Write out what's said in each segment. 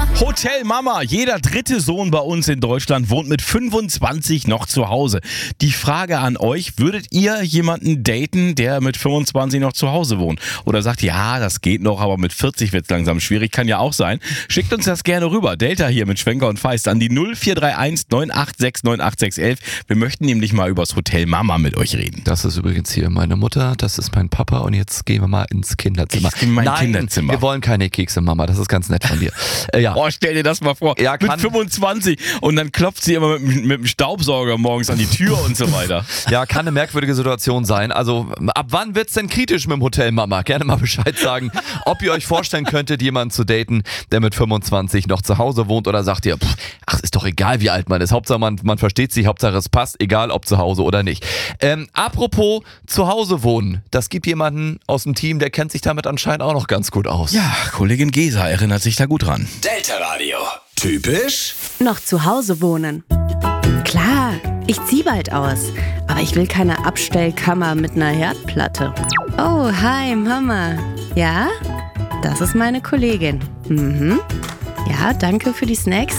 Hotel Mama. Jeder dritte Sohn bei uns in Deutschland wohnt mit 25 noch zu Hause. Die Frage an euch, würdet ihr jemanden daten, der mit 25 noch zu Hause wohnt? Oder sagt, ja, das geht noch, aber mit 40 wird es langsam schwierig. Kann ja auch sein. Schickt uns das gerne rüber. Delta hier mit Schwenker und Feist an die 0431 986 98611. Wir möchten nämlich mal übers Hotel Mama mit euch reden. Das ist übrigens hier meine Mutter, das ist mein Papa und jetzt gehen wir mal ins Kinderzimmer. Kinderzimmer. Wir wollen keine Kekse, Mama, das ist ganz nett von dir. Ja. Oh, stell dir das mal vor, ja, mit 25 und dann klopft sie immer mit dem Staubsauger morgens an die Tür und so weiter. Ja, kann eine merkwürdige Situation sein. Also ab wann wird's denn kritisch mit dem Hotel Mama? Gerne mal Bescheid sagen, ob ihr euch vorstellen könntet, jemanden zu daten, der mit 25 noch zu Hause wohnt, oder sagt ihr, ist doch egal, wie alt man ist. Hauptsache man versteht sich, Hauptsache es passt, egal ob zu Hause oder nicht. Apropos zu Hause wohnen, das gibt jemanden aus dem Team, der kennt sich damit anscheinend auch noch ganz gut aus. Ja, Kollegin Gesa erinnert sich da gut dran. Delta Radio. Typisch Noch zu Hause wohnen. Klar, ich zieh bald aus, aber ich will keine Abstellkammer mit einer Herdplatte. Oh, hi Mama. Ja? Das ist meine Kollegin. Mhm. Ja, danke für die Snacks.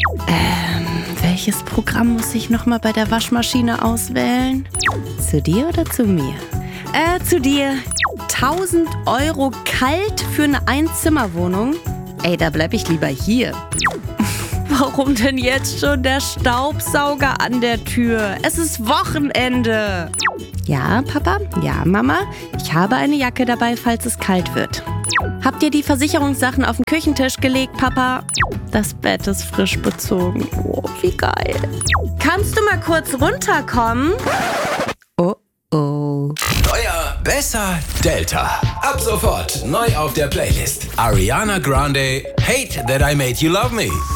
Welches Programm muss ich nochmal bei der Waschmaschine auswählen? Zu dir oder zu mir? Zu dir. 1000 Euro kalt für eine Einzimmerwohnung? Ey, da bleib ich lieber hier. Warum denn jetzt schon der Staubsauger an der Tür? Es ist Wochenende. Ja, Papa? Ja, Mama? Ich habe eine Jacke dabei, falls es kalt wird. Habt ihr die Versicherungssachen auf den Küchentisch gelegt, Papa? Das Bett ist frisch bezogen. Oh, wie geil. Kannst du mal kurz runterkommen? Oh, oh. Teuer, besser, Delta. Ab sofort neu auf der Playlist. Ariana Grande, Hate That I Made You Love Me.